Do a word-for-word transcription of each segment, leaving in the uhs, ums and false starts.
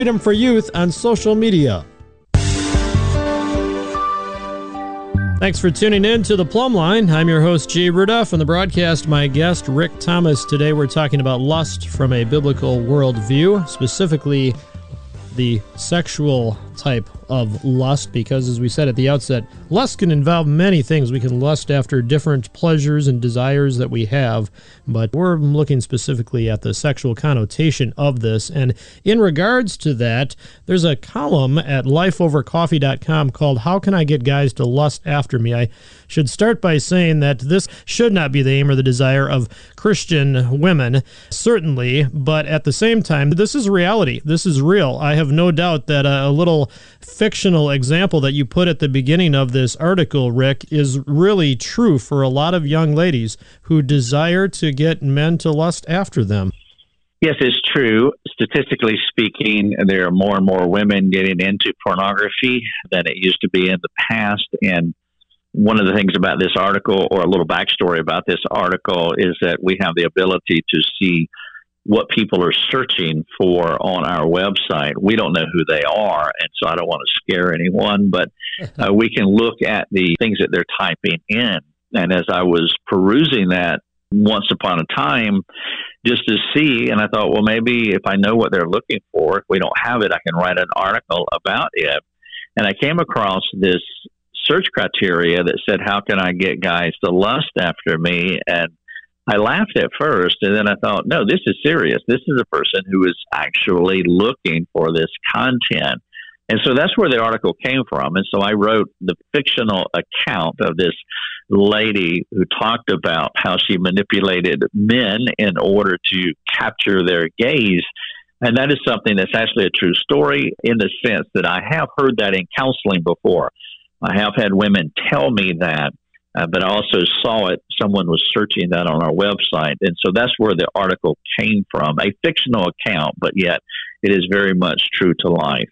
Freedom for Youth on social media. Thanks for tuning in to The Plumb Line. I'm your host, Jay Rudoff, and the broadcast, my guest, Rick Thomas. Today we're talking about lust from a biblical worldview, specifically the sexual type of lust, because as we said at the outset, lust can involve many things. We can lust after different pleasures and desires that we have, but we're looking specifically at the sexual connotation of this. And in regards to that, there's a column at life over coffee dot com called How Can I Get Guys to Lust After Me? I should start by saying that this should not be the aim or the desire of Christian women, certainly, but at the same time, this is reality. This is real. I have no doubt that a, a little fictional example that you put at the beginning of this article, Rick, is really true for a lot of young ladies who desire to get men to lust after them. Yes, it's true. Statistically speaking, there are more and more women getting into pornography than it used to be in the past. And one of the things about this article, or a little backstory about this article, is that we have the ability to see what people are searching for on our website. We don't know who they are, and so I don't want to scare anyone, but uh, we can look at the things that they're typing in. And as I was perusing that once upon a time, just to see, and I thought, well, maybe if I know what they're looking for, if we don't have it, I can write an article about it. And I came across this search criteria that said, how can I get guys to lust after me? And I laughed at first, and then I thought, no, this is serious. This is a person who is actually looking for this content. And so that's where the article came from. And so I wrote the fictional account of this lady who talked about how she manipulated men in order to capture their gaze. And that is something that's actually a true story, in the sense that I have heard that in counseling before. I have had women tell me that. Uh, but I also saw it. Someone was searching that on our website. And so that's where the article came from, a fictional account, but yet it is very much true to life.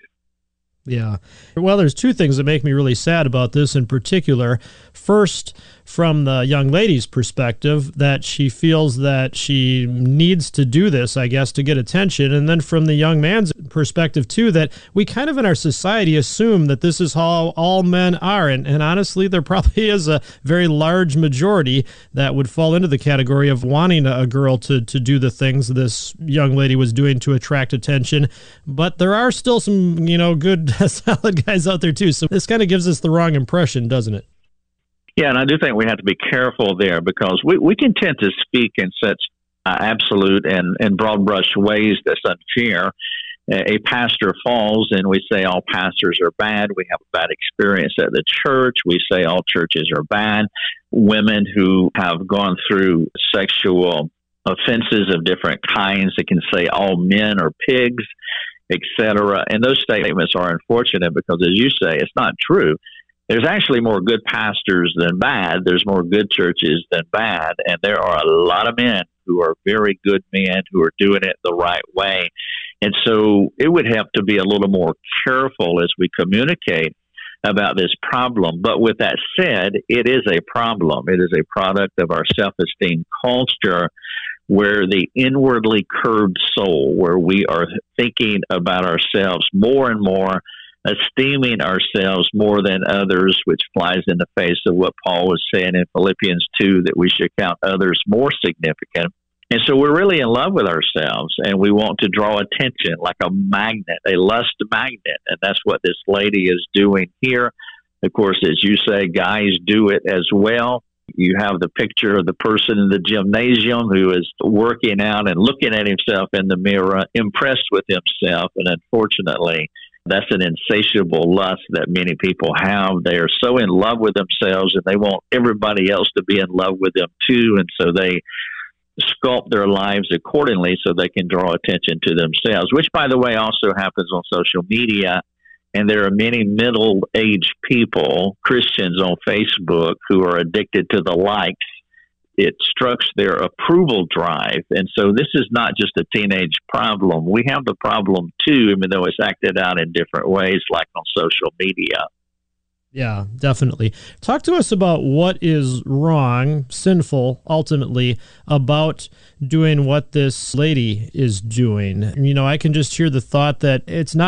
Yeah. Well, there's two things that make me really sad about this in particular. First, from the young lady's perspective, that she feels that she needs to do this, I guess, to get attention. And then from the young man's perspective, too, that we kind of in our society assume that this is how all men are. And, and honestly, there probably is a very large majority that would fall into the category of wanting a girl to, to do the things this young lady was doing to attract attention. But there are still some, you know, good, solid guys out there, too. So this kind of gives us the wrong impression, doesn't it? Yeah, and I do think we have to be careful there, because we, we can tend to speak in such uh, absolute and, and broad brush ways that's unfair. A, a pastor falls and we say all pastors are bad. We have a bad experience at the church. We say all churches are bad. Women who have gone through sexual offenses of different kinds, they can say all men are pigs, et cetera. And those statements are unfortunate because, as you say, it's not true. There's actually more good pastors than bad. There's more good churches than bad. And there are a lot of men who are very good men who are doing it the right way. And so it would have to be a little more careful as we communicate about this problem. But with that said, it is a problem. It is a product of our self-esteem culture, where the inwardly curved soul, where we are thinking about ourselves more and more, esteeming ourselves more than others, which flies in the face of what Paul was saying in Philippians two, that we should count others more significant. And so we're really in love with ourselves, and we want to draw attention like a magnet, a lust magnet. And that's what this lady is doing here. Of course, as you say, guys do it as well. You have the picture of the person in the gymnasium who is working out and looking at himself in the mirror, impressed with himself. And unfortunately, that's an insatiable lust that many people have. They are so in love with themselves, and they want everybody else to be in love with them too. And so they sculpt their lives accordingly so they can draw attention to themselves, which, by the way, also happens on social media. And there are many middle-aged people, Christians on Facebook, who are addicted to the likes. It strikes their approval drive. And so this is not just a teenage problem. We have the problem, too, even though it's acted out in different ways, like on social media. Yeah, definitely. Talk to us about what is wrong, sinful, ultimately, about doing what this lady is doing. You know, I can just hear the thought that it's not